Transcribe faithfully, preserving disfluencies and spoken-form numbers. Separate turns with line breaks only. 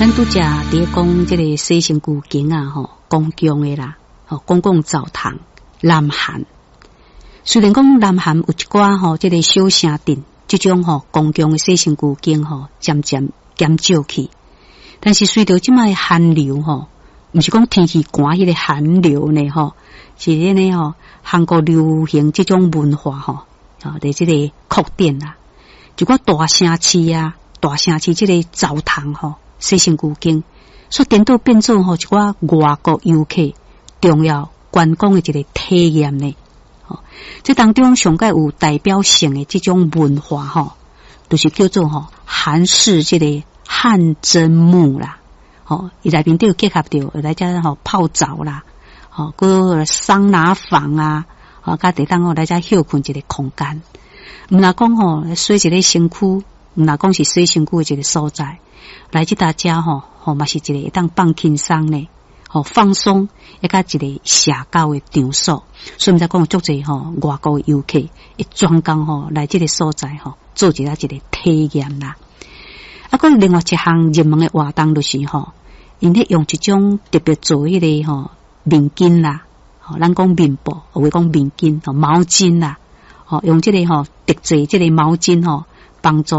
咱拄则伫咧讲即个洗身躯间啊，吼，公共的啦，吼，公共澡堂、南韩。虽然讲南韩有一寡吼，即个小城镇，即种吼公共的洗身躯间吼，渐渐减少去。但是随着即卖寒流吼，毋是讲天气寒迄个寒流呢吼，是咧呢吼，韩国流行即种文化吼，啊，伫即个扩展啦，就个大城市啊，大城市即个澡堂吼。洗身躯间，所颠倒变做吼一寡外国游客重要观光的一个体验呢。吼，这当中上界有代表性的这种文化吼，就是叫做吼韩式这个汗蒸木啦。吼，伊内面都有结合着来遮吼泡澡啦，吼，个桑拿房啊，吼，甲地当吼来遮休困一个空间。毋若讲吼洗一个身躯，毋若讲是洗身躯的一个所在。来即大家吼，吼嘛是一个会当放轻松呢，吼放松，一个一个社交的场所。所以毋才讲有足侪吼外国游客，一专工吼来即个所在吼，做一个一个体验啦。啊，个另外一项热门的活动就是吼，因咧用一种特别做迄个吼面巾啦，吼咱讲面布，或者讲面巾吼毛巾啦，吼用即个吼特制即个毛巾吼帮助。